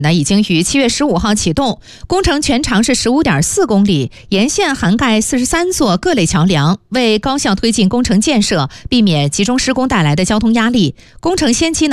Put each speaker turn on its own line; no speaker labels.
已经于7月15号启动，工程全长是15.4公里，沿线涵盖43座各类桥梁，为高效推进工程建设，避免集中施工带来的交通压力。工程先期